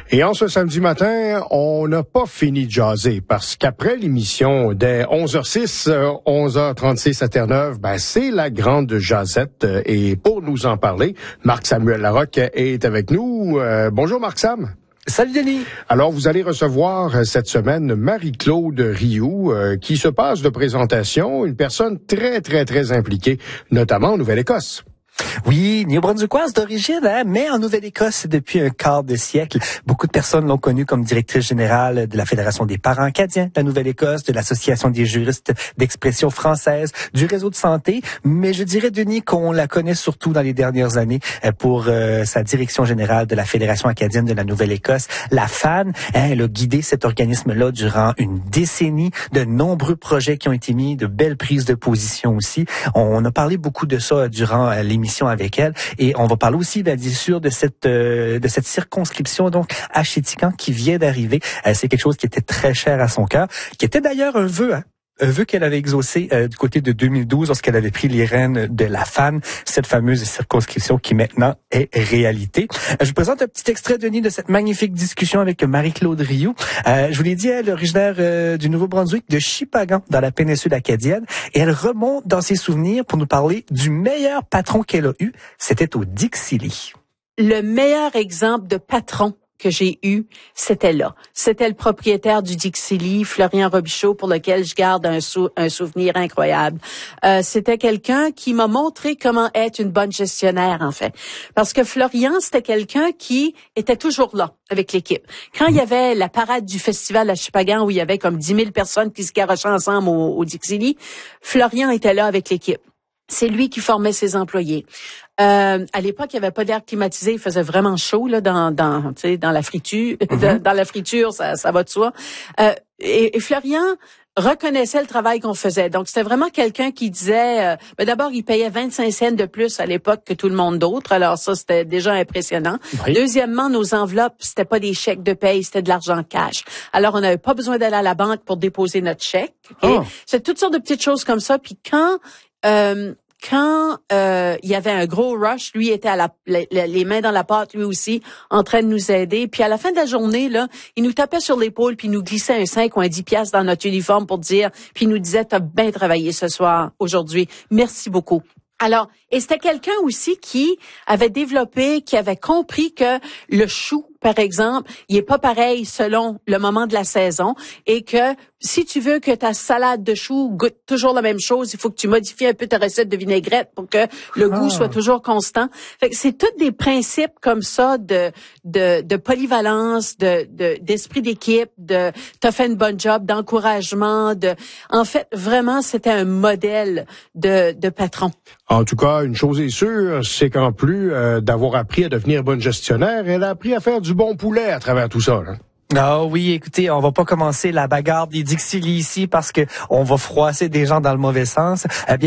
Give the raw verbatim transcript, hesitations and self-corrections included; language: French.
Et en ce samedi matin, on n'a pas fini de jaser parce qu'après l'émission dès onze heures six, onze heures trente-six à Terre-Neuve, ben c'est la grande jasette. Et pour nous en parler, Marc-Samuel Larocque est avec nous. Euh, bonjour Marc-Sam. Salut Denis. Alors, vous allez recevoir cette semaine Marie-Claude Rioux, euh, qui se passe de présentation, une personne très, très, très impliquée, notamment en Nouvelle-Écosse. Oui, Néo-Brunswickoise d'origine, hein, mais en Nouvelle-Écosse depuis un quart de siècle. Beaucoup de personnes l'ont connue comme directrice générale de la Fédération des parents acadiens de la Nouvelle-Écosse, de l'Association des juristes d'expression française, du réseau de santé. Mais je dirais, Denis, qu'on la connaît surtout dans les dernières années pour euh, sa direction générale de la Fédération acadienne de la Nouvelle-Écosse, la F A N. Hein, elle a guidé cet organisme-là durant une décennie, de nombreux projets qui ont été mis, de belles prises de position aussi. On a parlé beaucoup de ça durant l'émission avec elle, et on va parler aussi bien sûr de cette euh, de cette circonscription donc à Chéticamp qui vient d'arriver. Euh, c'est quelque chose qui était très cher à son cœur, qui était d'ailleurs un vœu, hein, un vœu qu'elle avait exaucé euh, du côté de deux mille douze lorsqu'elle avait pris les rênes de la F A N, cette fameuse circonscription qui maintenant est réalité. Euh, je vous présente un petit extrait, Denis, de cette magnifique discussion avec Marie-Claude Rioux. Euh, je vous l'ai dit, elle est originaire euh, du Nouveau-Brunswick, de Shippagan, dans la péninsule acadienne, et elle remonte dans ses souvenirs pour nous parler du meilleur patron qu'elle a eu. C'était au Dixie. Le meilleur exemple de patron que j'ai eu, c'était là. C'était le propriétaire du Dixie, Florian Robichaud, pour lequel je garde un, sou- un souvenir incroyable. Euh, c'était quelqu'un qui m'a montré comment être une bonne gestionnaire, en fait. Parce que Florian, c'était quelqu'un qui était toujours là avec l'équipe. Quand il y avait la parade du festival à Shippagan, où il y avait comme dix mille personnes qui se garochaient ensemble au, au Dixie, Florian était là avec l'équipe. C'est lui qui formait ses employés. Euh, à l'époque, il n'y avait pas d'air climatisé, il faisait vraiment chaud là dans dans tu sais dans la friture, mm-hmm. dans la friture, ça ça va de soi. Euh, et, et Florian reconnaissait le travail qu'on faisait. Donc c'était vraiment quelqu'un qui disait euh, ben d'abord il payait vingt-cinq cents de plus à l'époque que tout le monde d'autre. Alors ça c'était déjà impressionnant. Oui. Deuxièmement, nos enveloppes, c'était pas des chèques de paye, c'était de l'argent cash. Alors on n'avait pas besoin d'aller à la banque pour déposer notre chèque. Okay? Oh. C'est toutes sortes de petites choses comme ça. Puis quand euh, Quand euh, il y avait un gros rush, lui était à la, les, les mains dans la pâte, lui aussi, en train de nous aider. Puis à la fin de la journée, là, il nous tapait sur l'épaule, puis il nous glissait un cinq ou un dix piastres dans notre uniforme pour dire, puis il nous disait, t'as bien travaillé ce soir, aujourd'hui. Merci beaucoup. Alors, et c'était quelqu'un aussi qui avait développé, qui avait compris que le chou, par exemple, il est pas pareil selon le moment de la saison, et que si tu veux que ta salade de choux goûte toujours la même chose, il faut que tu modifies un peu ta recette de vinaigrette pour que le ah. goût soit toujours constant. Fait que c'est tous des principes comme ça de de, de polyvalence, de, de d'esprit d'équipe, de t'as fait une bonne job, d'encouragement, de en fait vraiment c'était un modèle de de patron. En tout cas, une chose est sûre, c'est qu'en plus euh, d'avoir appris à devenir bonne gestionnaire, elle a appris à faire du bon poulet à travers tout ça, là. Ah oui, écoutez, on va pas commencer la bagarre des Dixie ici parce que on va froisser des gens dans le mauvais sens. Eh bien,